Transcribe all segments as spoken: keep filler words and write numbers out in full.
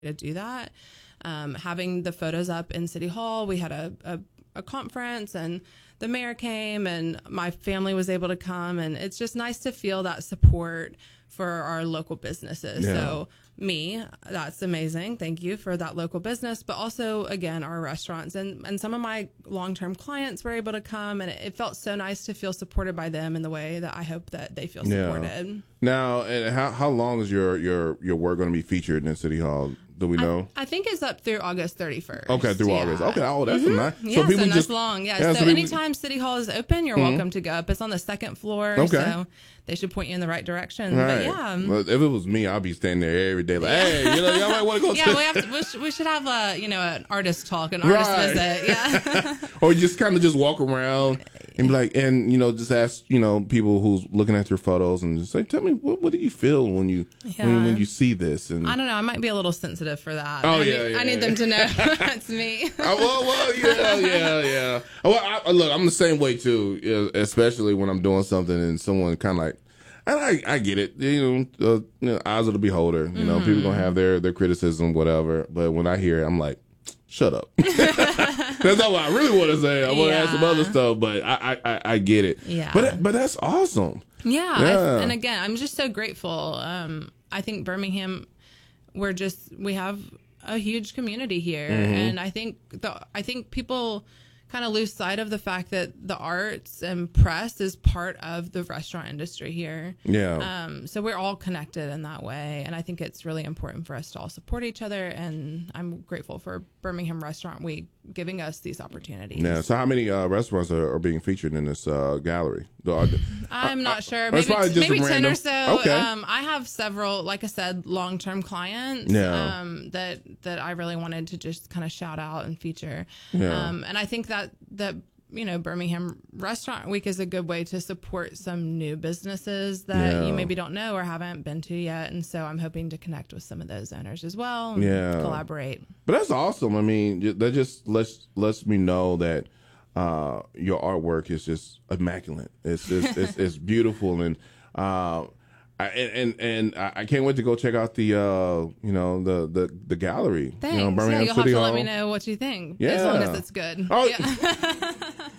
to do that. Um, having the photos up in City Hall, we had a, a, a conference and the mayor came and my family was able to come. And it's just nice to feel that support for our local businesses. Yeah. So me, that's amazing. Thank you for that local business. But also, again, our restaurants and, and some of my long-term clients were able to come. And it, it felt so nice to feel supported by them in the way that I hope that they feel supported. Yeah. Now, and how, how long is your, your, your work going to be featured in City Hall? Do we know? I, I think it's up through August thirty-first. Okay, through yeah. August. Okay, oh, that's mm-hmm. nice. Yeah, so people so that's just long. Yeah, yeah so, so people, anytime City Hall is open, you're mm-hmm. welcome to go up. It's on the second floor, okay. so they should point you in the right direction. Right. But yeah, well, if it was me, I'd be standing there every day, like, yeah. hey, you know, y'all might want to go. Yeah, we have to. We should, we should have a you know an artist talk, an artist right. visit. Yeah, or just kind of just walk around and be like, and you know, just ask you know people who's looking at your photos and just say, tell me what, what do you feel when you yeah. when, when you see this? And I don't know, I might be a little sensitive for that. Oh I yeah, need, yeah, I need yeah. them to know it's me. oh, well, well, yeah, yeah, yeah. Well, I, look, I'm the same way too, especially when I'm doing something and someone kind of like. And I, I get it, you know, uh, you know, eyes of the beholder. You know, mm-hmm. people gonna have their, their criticism, whatever. But when I hear it, I'm like, shut up. That's not what I really want to say. I want to yeah. ask some other stuff, but I, I, I get it. Yeah. But but that's awesome. Yeah. yeah. I, and again, I'm just so grateful. Um, I think Birmingham, we're just we have a huge community here, mm-hmm. and I think the I think people kind of lose sight of the fact that the arts and press is part of the restaurant industry here. Yeah. Um, so we're all connected in that way. And I think it's really important for us to all support each other. And I'm grateful for Birmingham Restaurant Week giving us these opportunities. Yeah. So how many uh, restaurants are, are being featured in this uh, gallery? Uh, I'm not uh, sure. Maybe, maybe ten or so. Okay. Um, I have several, like I said, long-term clients yeah. um, that, that I really wanted to just kind of shout out and feature. Yeah. Um, and I think that that you know Birmingham Restaurant Week is a good way to support some new businesses that yeah. you maybe don't know or haven't been to yet, and so I'm hoping to connect with some of those owners as well and yeah. collaborate. But that's awesome. I mean, that just lets lets me know that uh, your artwork is just immaculate. It's just, it's, it's beautiful, and uh, I, and and I can't wait to go check out the uh, you know the, the, the gallery. Thanks. You know, Birmingham yeah, you'll City have to Hall. let me know what you think. Yeah. As long as it's good. Oh, yeah.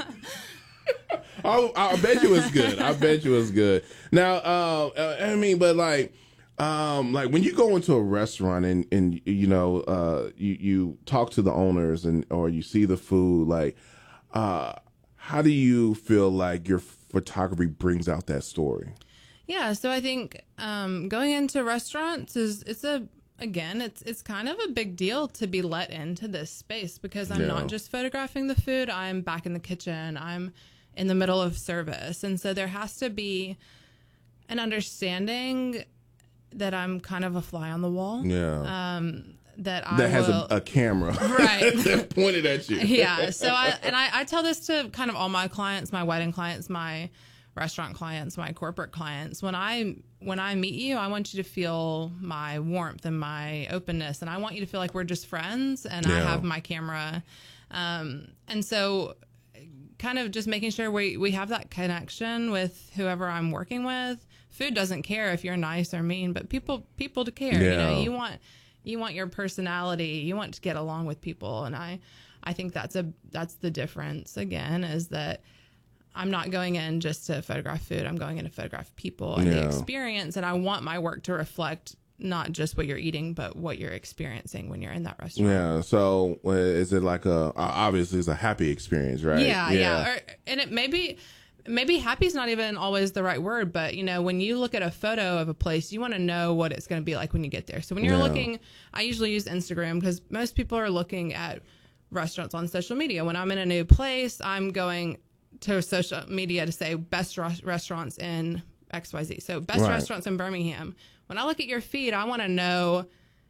I, I bet you it's good. I bet you it's good. Now, uh, I mean, but like, um, like when you go into a restaurant and, and you know, uh, you, you talk to the owners and or you see the food, like, uh, how do you feel like your photography brings out that story? Yeah, so I think um, going into restaurants is it's a again it's it's kind of a big deal to be let into this space because I'm yeah. not just photographing the food. I'm back in the kitchen. I'm in the middle of service, and so there has to be an understanding that I'm kind of a fly on the wall. Yeah. Um, that I that has will, a, a camera right pointed at you. Yeah. So I and I, I tell this to kind of all my clients, my wedding clients, my restaurant clients, my corporate clients. When I when I meet you, I want you to feel my warmth and my openness, and I want you to feel like we're just friends. And yeah. I have my camera, um, and so kind of just making sure we we have that connection with whoever I'm working with. Food doesn't care if you're nice or mean, but people people to care. Yeah. You know, you want you want your personality. You want to get along with people, and I I think that's a that's the difference. Again, is that I'm not going in just to photograph food. I'm going in to photograph people and yeah. the experience. And I want my work to reflect not just what you're eating, but what you're experiencing when you're in that restaurant. Yeah. So uh, is it like a, obviously it's a happy experience, right? Yeah. Yeah. yeah. Or, and it maybe, maybe happy is not even always the right word, but you know, when you look at a photo of a place, you want to know what it's going to be like when you get there. So when you're yeah. looking, I usually use Instagram because most people are looking at restaurants on social media. When I'm in a new place, I'm going to social media to say best ro- restaurants in X Y Z. So best right. restaurants in Birmingham. When I look at your feed, I want to know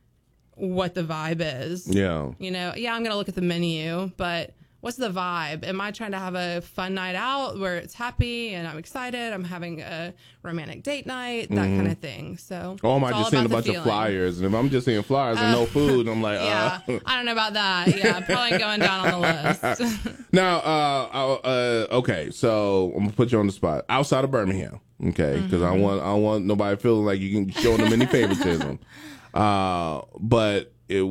what the vibe is. Yeah. You know, yeah, I'm going to look at the menu, but what's the vibe? Am I trying to have a fun night out where it's happy and I'm excited? I'm having a romantic date night, that mm-hmm. kind of thing. So, oh, am I just seeing a bunch feeling. of flyers? And if I'm just seeing flyers uh, and no food, I'm like, yeah, uh. I don't know about that. Yeah, probably going down on the list. Now, uh, uh, okay, so I'm gonna put you on the spot. Outside of Birmingham, okay, because mm-hmm. I want I want nobody feeling like you can show them any favoritism. Uh, but